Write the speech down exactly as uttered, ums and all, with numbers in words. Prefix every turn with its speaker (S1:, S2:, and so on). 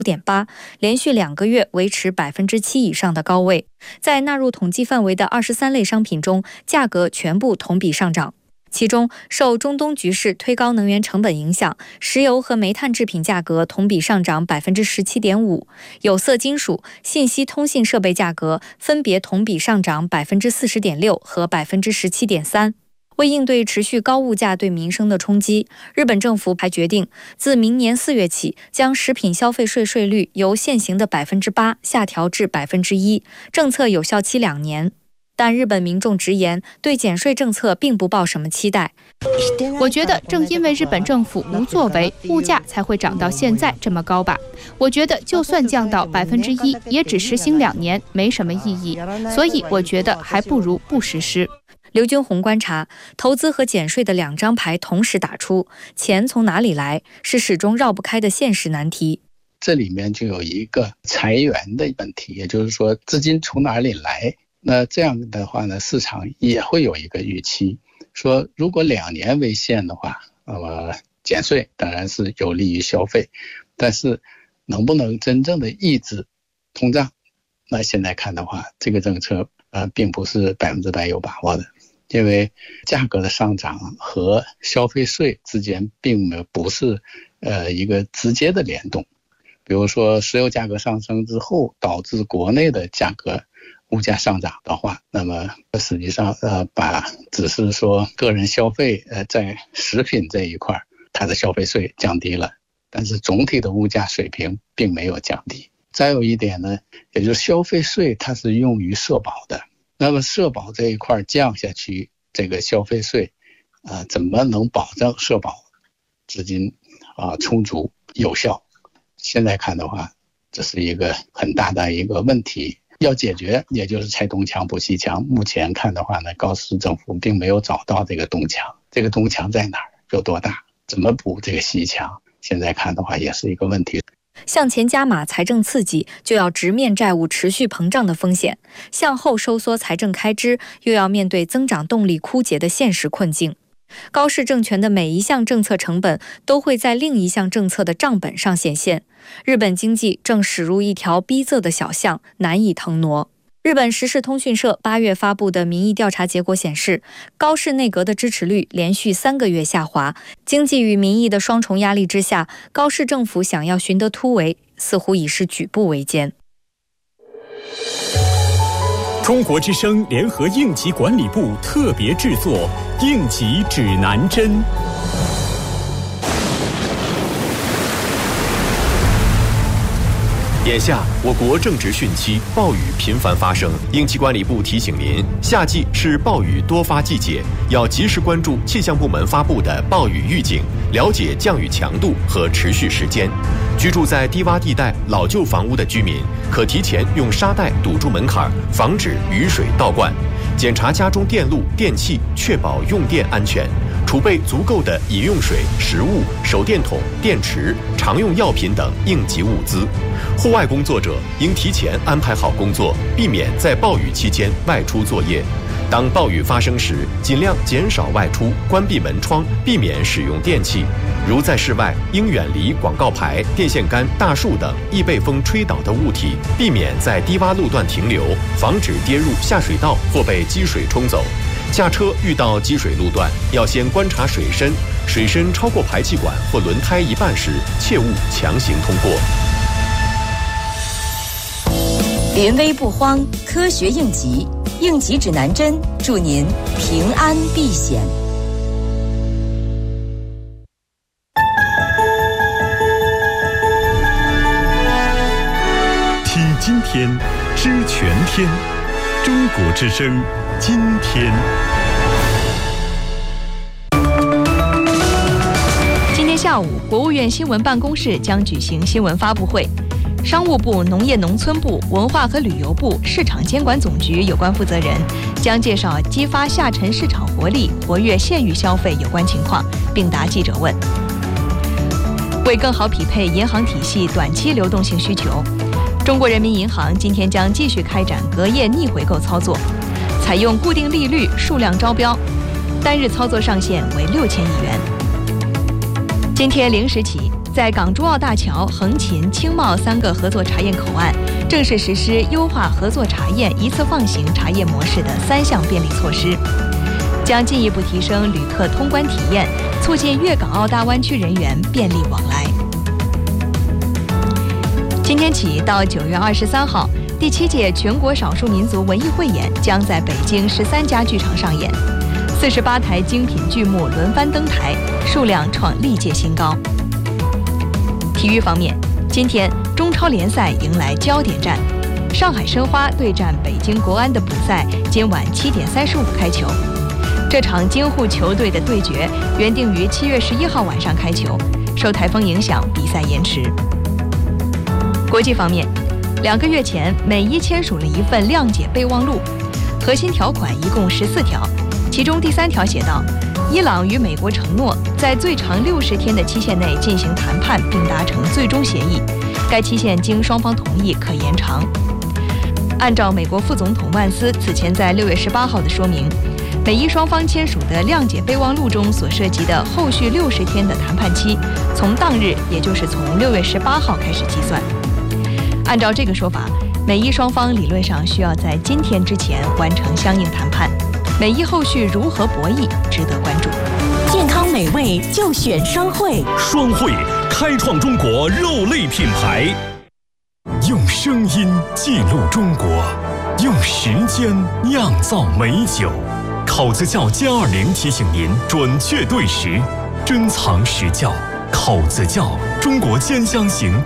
S1: 五点八，连续两个月维持百分之七以上的高位。在纳入统计范围的二十三类商品中，价格全部同比上涨。其中，受中东局势推高能源成本影响，石油和煤炭制品价格同比上涨百分之十七点五，有色金属、信息通信设备价格分别同比上涨百分之四十点六和百分之十七点三。为应对持续高物价对民生的冲击，日本政府还决定自明年四月起，将食品消费税税率由现行的百分之八下调至百分之一，政策有效期两年。但日本民众直言，对减税政策并不抱什么期待。
S2: 我觉得正因为日本政府无作为，物价才会涨到现在这么高吧。我觉得就算降到百分之一，也只实行两年，没什么意义。所以我觉得还不如不实施。
S1: 刘军红观察，投资和减税的两张牌同时打出，钱从哪里来是始终绕不开的现实难题。
S3: 这里面就有一个裁员的问题，也就是说资金从哪里来。那这样的话呢，市场也会有一个预期，说如果两年为限的话，那么减税当然是有利于消费，但是能不能真正的抑制通胀？那现在看的话，这个政策呃并不是百分之百有把握的，因为价格的上涨和消费税之间并没有不是呃一个直接的联动。比如说石油价格上升之后，导致国内的价格物价上涨的话，那么实际上呃把只是说个人消费呃在食品这一块它的消费税降低了，但是总体的物价水平并没有降低。再有一点呢，也就是消费税它是用于社保的，那么社保这一块降下去，这个消费税啊、呃、怎么能保证社保资金啊、呃、充足有效？现在看的话，这是一个很大的一个问题。要解决，也就是拆东墙补西墙。目前看的话呢，高市政府并没有找到这个东墙，这个东墙在哪儿，有多大，怎么补这个西墙，现在看的话也是一个问题。
S1: 向前加码财政刺激，就要直面债务持续膨胀的风险；向后收缩财政开支，又要面对增长动力枯竭的现实困境。高市政权的每一项政策成本都会在另一项政策的账本上显现。日本经济正驶入一条逼仄的小巷，难以腾挪。日本时事通讯社八月发布的民意调查结果显示，高市内阁的支持率连续三个月下滑。经济与民意的双重压力之下，高市政府想要寻得突围，似乎已是举步维艰。
S4: 中国之声联合应急管理部特别制作《应急指南针》。
S5: 眼下，我国正值汛期，暴雨频繁发生。应急管理部提醒您，夏季是暴雨多发季节，要及时关注气象部门发布的暴雨预警，了解降雨强度和持续时间。居住在低洼地带、老旧房屋的居民，可提前用沙袋堵住门槛，防止雨水倒灌。检查家中电路、电器，确保用电安全。储备足够的饮用水、食物、手电筒、电池、常用药品等应急物资。户外工作者应提前安排好工作，避免在暴雨期间外出作业。当暴雨发生时，尽量减少外出，关闭门窗，避免使用电器。如在室外，应远离广告牌、电线杆、大树等易被风吹倒的物体，避免在低洼路段停留，防止跌入下水道或被积水冲走。驾车遇到积水路段，要先观察水深，水深超过排气管或轮胎一半时，切勿强行通过。
S6: 临危不慌，科学应急，应急指南针，祝您平安避险。
S4: 听今天，知全天，中国之声。今天，
S2: 今天下午，国务院新闻办公室将举行新闻发布会。商务部、农业农村部、文化和旅游部、市场监管总局有关负责人将介绍激发下沉市场活力、活跃县域消费有关情况，并答记者问。为更好匹配银行体系短期流动性需求，中国人民银行今天将继续开展隔夜逆回购操作。采用固定利率数量招标，单日操作上限为六千亿元。今天零时起， 在港珠澳大桥、横琴、青茂三个合作查验口岸正式实施优化合作查验一次放行查验模式的三项便利措施，将进一步提升旅客通关体验，促进粤港澳大湾区人员便利往来。今天起到九月二十三号，第七届全国少数民族文艺汇演将在北京十三家剧场上演，四十八台精品剧目轮番登台，数量创历届新高。体育方面，今天中超联赛迎来焦点战，上海申花对战北京国安的补赛今晚七点三十五开球。这场京沪球队的对决原定于七月十一号晚上开球，受台风影响，比赛延迟。国际方面，两个月前，美伊签署了一份谅解备忘录，核心条款一共十四条，其中第三条写道：伊朗与美国承诺在最长六十天的期限内进行谈判并达成最终协议，该期限经双方同意可延长。按照美国副总统万斯此前在六月十八号的说明，美伊双方签署的谅解备忘录中所涉及的后续六十天的谈判期，从当日，也就是从六月十八号开始计算。按照这个说法，美伊双方理论上需要在今天之前完成相应谈判。美伊后续如何博弈，值得关注。
S7: 健康美味就选双汇，
S8: 双汇开创中国肉类品牌，
S4: 用声音记录中国，用时间酿造美酒。口子窖歼二零提醒您准确对时，珍藏实窖。口子窖，中国兼香型